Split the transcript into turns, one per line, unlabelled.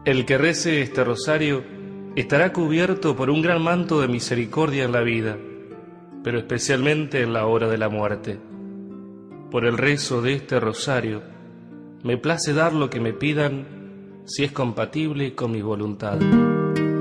El que rece este rosario estará cubierto por un gran manto de misericordia en la vida, pero especialmente en la hora de la muerte. Por el rezo de este rosario, me place dar lo que me pidan, si es compatible con mi voluntad.